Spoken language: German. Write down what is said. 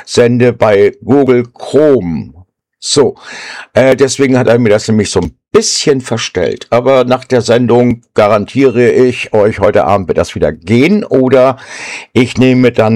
sende bei Google Chrome. So, deswegen hat er mir das nämlich so ein bisschen verstellt. Aber nach der Sendung garantiere ich euch, heute Abend wird das wieder gehen oder ich nehme dann